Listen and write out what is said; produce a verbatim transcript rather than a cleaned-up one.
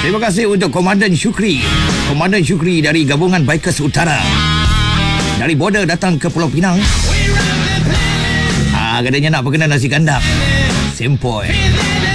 Terima kasih untuk Komandan Syukri. Komandan Syukri dari Gabungan Bikers Utara. Dari border datang ke Pulau Pinang. Ah, katanya nak perkenan nasi kandang. Sempoi.